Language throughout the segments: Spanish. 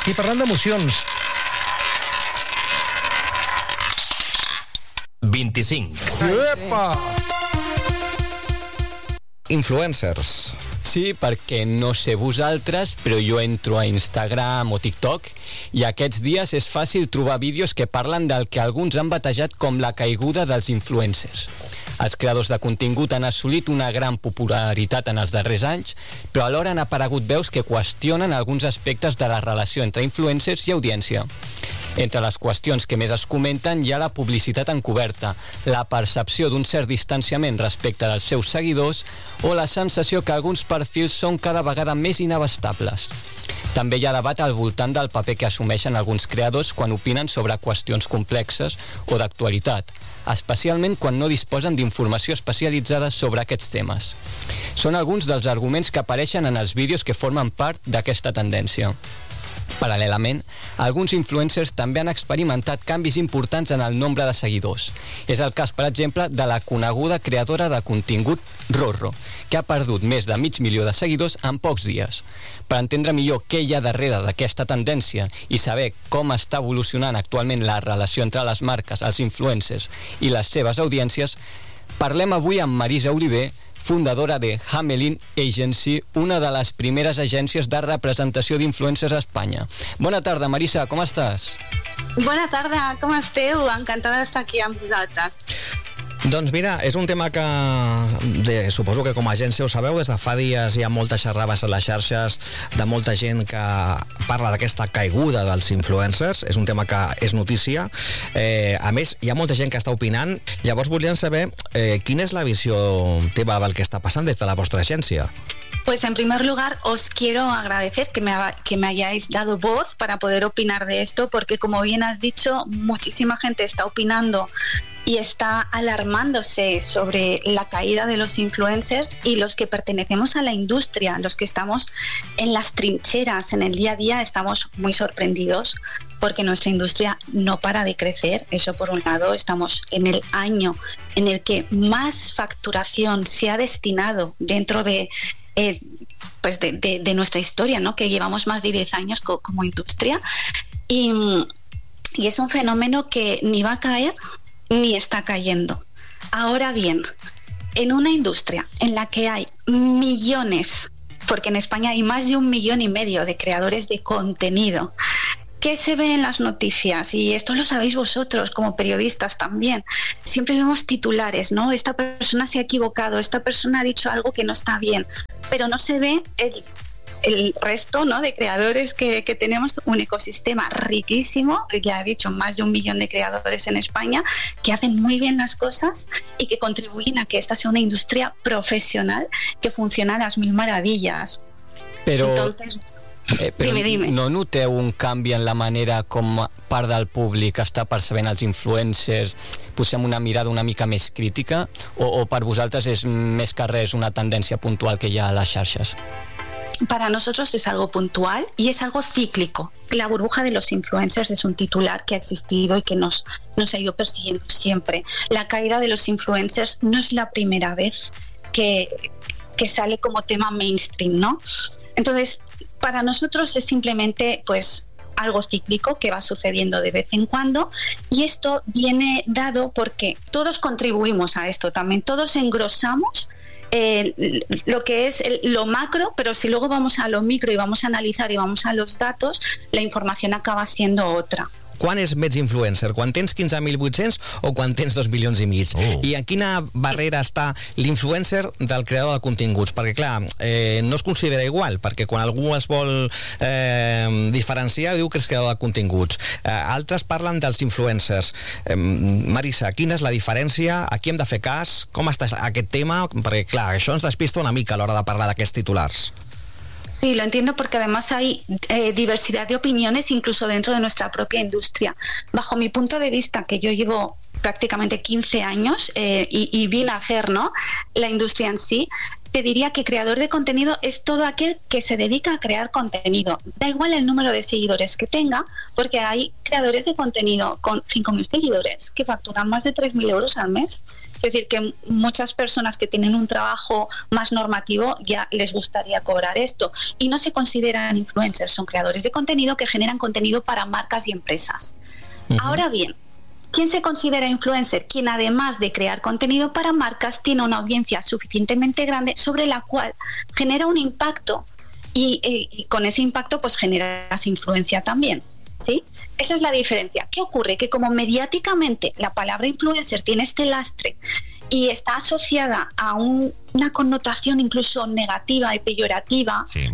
I parlant d'emocions... 25. Epa! Influencers. Sí, perquè no sé vosaltres, però jo entro a Instagram o TikTok i aquests dies és fàcil trobar vídeos que parlen del que alguns han batejat com la caiguda dels influencers. Els creadors de contingut han assolit una gran popularitat en els darrers anys, però alhora han aparegut veus que qüestionen alguns aspectes de la relació entre influencers i audiència. Entre les qüestions que més es comenten hi ha la publicitat encoberta, la percepció d'un cert distanciament respecte dels seus seguidors o la sensació que alguns perfils són cada vegada més inabastables. També hi ha debat al voltant del paper que assumeixen alguns creadors quan opinen sobre qüestions complexes o d'actualitat, especialment quan no disposen d'informació especialitzada sobre aquests temes. Són alguns dels arguments que apareixen en els vídeos que formen part d'aquesta tendència. Paral·lelament, alguns influencers també han experimentat canvis importants en el nombre de seguidors. És el cas, per exemple, de la coneguda creadora de contingut Rorro, que ha perdut més de 500.000 de seguidors en pocs dies. Per entendre millor què hi ha darrere d'aquesta tendència i saber com està evolucionant actualment la relació entre les marques, els influencers i les seves audiències, parlem avui amb Marisa Oliver, fundadora de Hamelin Agency, una de les primeres agències de representació d'influencers a Espanya. Bona tarda, Marisa, com estàs? Bona tarda, com esteu? Encantada d'estar aquí amb vosaltres. Doncs mira, és un tema que suposo que com a agència ho sabeu, des de fa dies hi ha moltes xerrades a les xarxes de molta gent que parla d'aquesta caiguda dels influencers. És un tema que és notícia. A més, hi ha molta gent que està opinant. Llavors volíem saber quina és la visió teva del que està passant des de la vostra agència. Pues en primer lugar os quiero agradecer que me hayáis dado voz para poder opinar de esto, porque como bien has dicho, muchísima gente está opinando y está alarmándose sobre la caída de los influencers, y los que pertenecemos a la industria, los que estamos en las trincheras en el día a día, estamos muy sorprendidos porque nuestra industria no para de crecer. Eso por un lado. Estamos en el año en el que más facturación se ha destinado dentro de nuestra historia, ¿no? Que llevamos más de 10 años como industria, y es un fenómeno que ni va a caer ni está cayendo. Ahora bien, en una industria en la que hay millones, porque en España hay más de 1,5 millones de creadores de contenido, ¿qué se ve en las noticias? Y esto lo sabéis vosotros como periodistas también. Siempre vemos titulares, ¿no? Esta persona se ha equivocado, esta persona ha dicho algo que no está bien, pero no se ve el resto, ¿no?, de creadores que tenemos, un ecosistema riquísimo, ya he dicho, más de 1 millón de creadores en España, que hacen muy bien las cosas y que contribuyen a que esta sea una industria profesional que funciona a las mil maravillas. Però... Entonces... però dime. No noteu un canvi en la manera com part del públic està percebent els influencers, potser amb una mirada una mica més crítica, o per vosaltres és més que res una tendència puntual que hi ha a les xarxes? Para nosotros es algo puntual y es algo cíclico. La burbuja de los influencers es un titular que ha existido y que nos ha ido persiguiendo siempre. La caída de los influencers no es la primera vez que sale como tema mainstream, ¿no? Entonces, para nosotros es simplemente pues algo cíclico que va sucediendo de vez en cuando, y esto viene dado porque todos contribuimos a esto también, todos engrosamos lo que es lo macro, pero si luego vamos a lo micro y vamos a analizar y vamos a los datos, la información acaba siendo otra. Quan és més influencer? Quan tens 15.800 o quan tens 2,5 milions? I en quina barrera està l'influencer del creador de continguts? Perquè, clar, no es considera igual, perquè quan algú es vol diferenciar diu que és creador de continguts. Altres parlen dels influencers. Marisa, quina és la diferència? A qui hem de fer cas? Com està aquest tema? Perquè, clar, això ens despista una mica a l'hora de parlar d'aquests titulars. Sí, lo entiendo, porque además hay diversidad de opiniones incluso dentro de nuestra propia industria. Bajo mi punto de vista, que yo llevo prácticamente 15 años y vine a hacer, ¿no?, la industria en sí, te diría que creador de contenido es todo aquel que se dedica a crear contenido. Da igual el número de seguidores que tenga, porque hay creadores de contenido con 5.000 seguidores que facturan más de 3.000 euros al mes. Es decir, que muchas personas que tienen un trabajo más normativo ya les gustaría cobrar esto. Y no se consideran influencers, son creadores de contenido que generan contenido para marcas y empresas. Ahora bien, ¿quién se considera influencer? Quien además de crear contenido para marcas tiene una audiencia suficientemente grande sobre la cual genera un impacto y con ese impacto pues generas influencia también, ¿sí? Esa es la diferencia. ¿Qué ocurre? Que como mediáticamente la palabra influencer tiene este lastre y está asociada a una connotación incluso negativa y peyorativa, sí.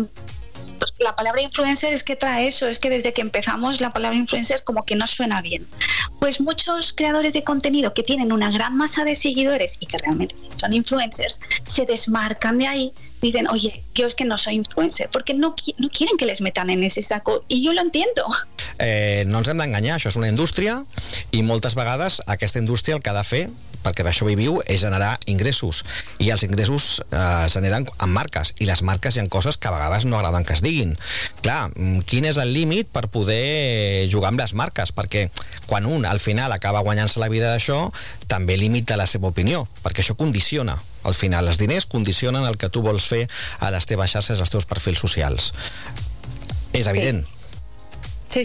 La palabra influencer es que trae eso, es que desde que empezamos la palabra influencer como que no suena bien. Pues muchos creadores de contenido que tienen una gran masa de seguidores y que realmente son influencers, se desmarcan de ahí, dicen, oye, yo es que no soy influencer, perquè no quieren que les metan en ese saco, i jo lo entiendo. No ens hem d'enganyar, això és una indústria i moltes vegades aquesta indústria el que ha de fer, perquè d'això viu, és generar ingressos, i els ingressos es generen amb marques, i les marques hi ha coses que a vegades no agraden que es diguin. Clar, quin és el límit per poder jugar amb les marques? Perquè quan un al final acaba guanyant-se la vida d'això, també limita la seva opinió, perquè això condiciona. Al final, els diners condicionen el que tu vols fer a les teves xarxes, als teus perfils socials. És evident. Sí,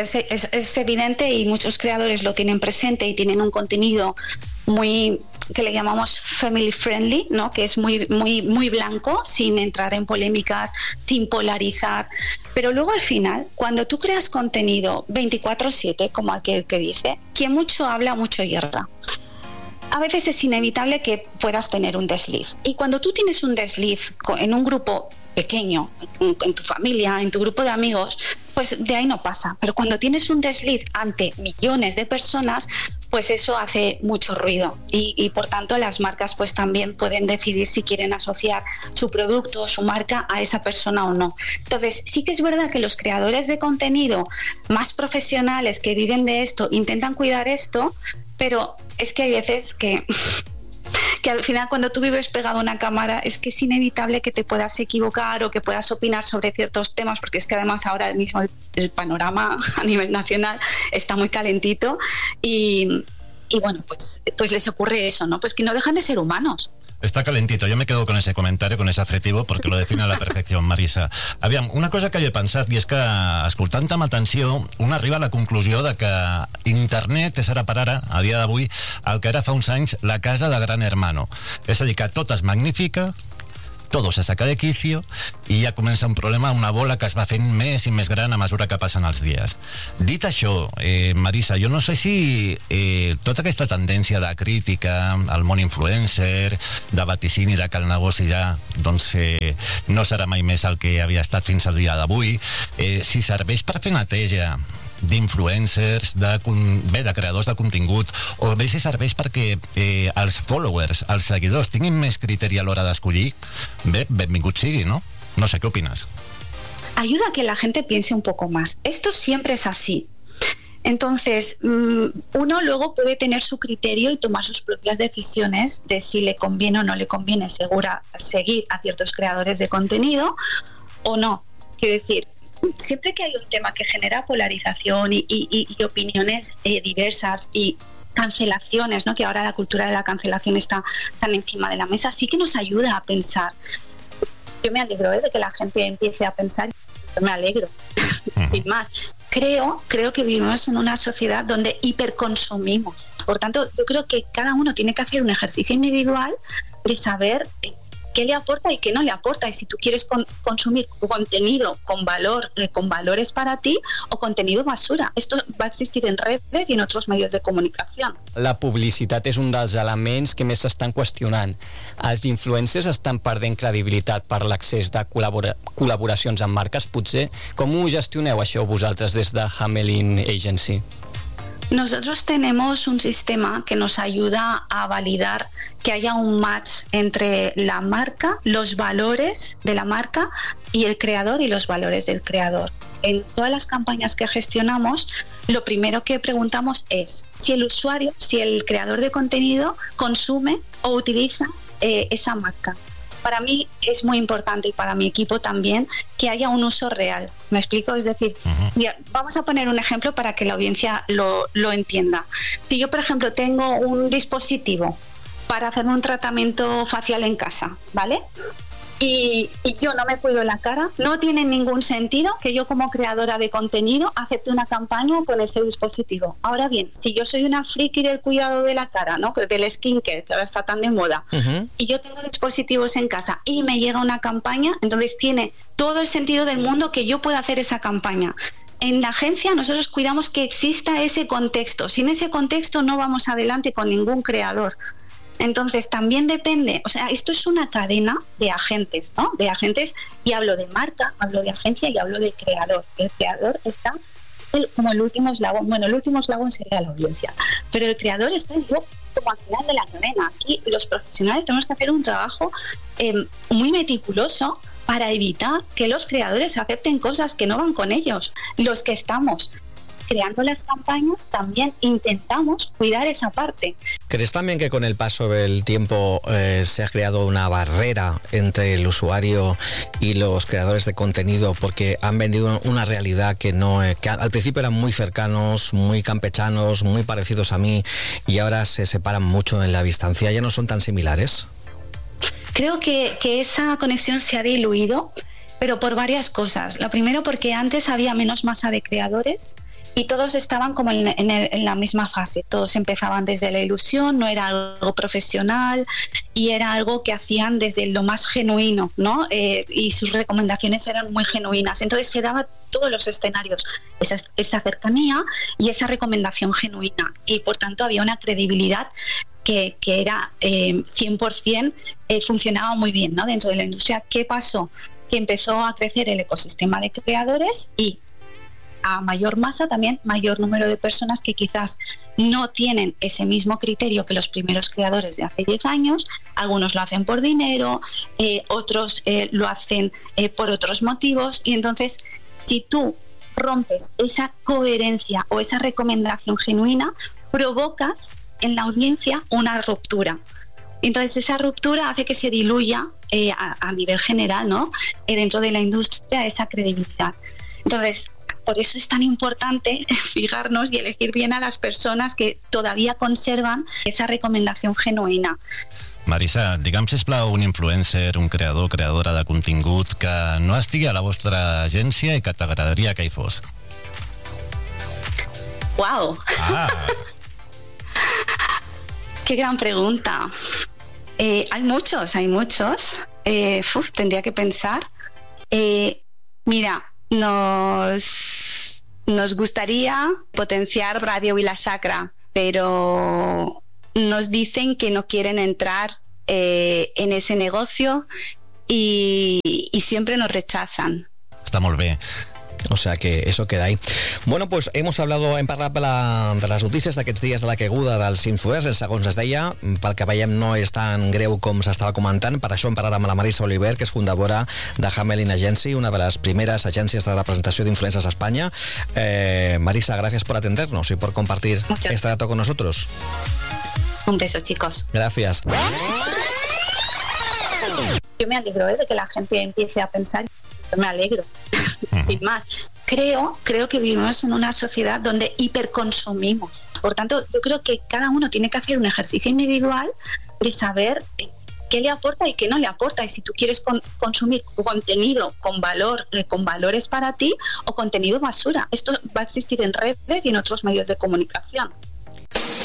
es evidente y muchos creadores lo tienen presente y tienen un contenido muy, que le llamamos family friendly, ¿no? Que es muy blanco, sin entrar en polémicas, sin polarizar. Pero luego al final, cuando tú creas contenido 24/7, como aquel que dice, quien mucho habla, mucho hierra. A veces es inevitable que puedas tener un desliz. Y cuando tú tienes un desliz en un grupo pequeño, en tu familia, en tu grupo de amigos, pues de ahí no pasa. Pero cuando tienes un desliz ante millones de personas, pues eso hace mucho ruido. Y por tanto las marcas pues también pueden decidir si quieren asociar su producto o su marca a esa persona o no. Entonces sí que es verdad que los creadores de contenido más profesionales que viven de esto intentan cuidar esto, pero es que hay veces que al final cuando tú vives pegado a una cámara es que es inevitable que te puedas equivocar o que puedas opinar sobre ciertos temas, porque es que además ahora mismo el panorama a nivel nacional está muy calentito y bueno, pues les ocurre eso, ¿no? Pues que no dejan de ser humanos. Está calentito. Yo me quedo con ese comentario, con ese adjetivo, porque lo define a la perfecció, Marisa. Aviam, una cosa que jo he pensat, i és que, escoltant amb atenció, un arriba a la conclusió de que internet és ara per ara, a dia d'avui, el que era fa uns anys la casa de Gran Hermano. És a dir, que tot es magnifica, todo se saca de quicio i ja comença un problema, una bola que es va fent més i més gran a mesura que passen els dies. Dit això, Marisa, jo no sé si tota aquesta tendència de crítica al món influencer, de vaticini de que el negoci ja doncs, no serà mai més el que havia estat fins al dia d'avui, si serveix per fer neteja d'influencers, de creadors de contingut, o bé si serveix perquè els followers, els seguidors, tinguin més criteri a l'hora d'escollir, bé, benvingut sigui, ¿no? No sé, ¿qué opinas? Ayuda a que la gente piense un poco más. Esto siempre es así. Entonces, uno luego puede tener su criterio y tomar sus propias decisiones de si le conviene o no le conviene seguir a ciertos creadores de contenido o no. Quiero decir, siempre que hay un tema que genera polarización y opiniones diversas y cancelaciones, ¿no? Que ahora la cultura de la cancelación está tan encima de la mesa, sí que nos ayuda a pensar. Yo me alegro de que la gente empiece a pensar, yo me alegro, sin más. Creo que vivimos en una sociedad donde hiperconsumimos. Por tanto, yo creo que cada uno tiene que hacer un ejercicio individual de saber qué le aporta y qué no le aporta, y si tú quieres consumir contenido con valor, con valores para ti, o contenido basura. Esto va a existir en redes y en otros medios de comunicación. La publicitat és un dels elements que més s'estan qüestionant. Els influencers estan perdent credibilitat per l'accés de col·laboracions amb marques, potser. Com ho gestioneu això vosaltres des de Hamelin Agency? Nosotros tenemos un sistema que nos ayuda a validar que haya un match entre la marca, los valores de la marca y el creador y los valores del creador. En todas las campañas que gestionamos, lo primero que preguntamos es si el usuario, si el creador de contenido consume o utiliza esa marca. para mí es muy importante y para mi equipo también que haya un uso real. ¿Me explico? Es decir, vamos a poner un ejemplo para que la audiencia lo entienda. Si yo, por ejemplo, tengo un dispositivo para hacer un tratamiento facial en casa, ¿vale? Y yo no me cuido la cara, no tiene ningún sentido que yo como creadora de contenido acepte una campaña con ese dispositivo. Ahora bien, si yo soy una friki del cuidado de la cara, ¿no? Del skincare, que ahora está tan de moda, y yo tengo dispositivos en casa y me llega una campaña, entonces tiene todo el sentido del mundo que yo pueda hacer esa campaña. En la agencia nosotros cuidamos que exista ese contexto. Sin ese contexto no vamos adelante con ningún creador. Entonces también depende, o sea, esto es una cadena de agentes, ¿no? De agentes, y hablo de marca, hablo de agencia y hablo de creador. El creador está como el último eslabón, bueno, el último eslabón sería la audiencia, pero el creador está como al final de la cadena. Aquí los profesionales tenemos que hacer un trabajo muy meticuloso para evitar que los creadores acepten cosas que no van con ellos. Los que estamos creando las campañas también intentamos cuidar esa parte. ¿Crees también que con el paso del tiempo se ha creado una barrera entre el usuario y los creadores de contenido porque han vendido una realidad que al principio eran muy cercanos, muy campechanos, muy parecidos a mí y ahora se separan mucho en la distancia? ¿Ya no son tan similares? Creo que esa conexión se ha diluido, pero por varias cosas. Lo primero porque antes había menos masa de creadores y todos estaban como en la misma fase. Todos empezaban desde la ilusión, no era algo profesional y era algo que hacían desde lo más genuino, ¿no? Y sus recomendaciones eran muy genuinas. Entonces se daba todos los escenarios, esa cercanía y esa recomendación genuina. Y por tanto había una credibilidad que era 100%, funcionaba muy bien, ¿no? Dentro de la industria. ¿Qué pasó? Que empezó a crecer el ecosistema de creadores y a mayor masa también mayor número de personas que quizás no tienen ese mismo criterio que los primeros creadores de hace 10 años. Algunos lo hacen por dinero, otros lo hacen por otros motivos, y entonces si tú rompes esa coherencia o esa recomendación genuina, provocas en la audiencia una ruptura. Entonces esa ruptura hace que se diluya a nivel general, ¿no? Dentro de la industria esa credibilidad. Entonces, por eso es tan importante fijarnos y elegir bien a las personas que todavía conservan esa recomendación genuïna. Marisa, digue'm, sisplau, un influencer, un creador, creadora de contingut que no estigui a la vostra agència i que t'agradaria que hi fos. ¡Wow! Ah. ¡Qué gran pregunta! Hay muchos. Tendría que pensar. Mira, nos gustaría potenciar Radio Vila-Sacra, pero nos dicen que no quieren entrar en ese negocio y siempre nos rechazan. Està molt bé. O sea que eso queda ahí. Bueno, pues hem parlat de les notícies d'aquests dies de la caiguda dels influencers, segons es deia. Pel que veiem no és tan greu com s'estava comentant. Per això hem parlat amb la Marisa Oliver, que és fundadora de Hamelin Agency, una de las primeras agencias de representació d'influencers a España. Marisa, gracias por atendernos y por compartir este dato con nosotros. Un beso, chicos. Gracias. Yo me alegro de que la gente empiece a pensar. Me alegro, sin más. Creo que vivimos en una sociedad donde hiperconsumimos. Por tanto, yo creo que cada uno tiene que hacer un ejercicio individual de saber qué le aporta y qué no le aporta. Y si tú quieres consumir contenido con valor, con valores para ti, o contenido basura. Esto va a existir en redes y en otros medios de comunicación.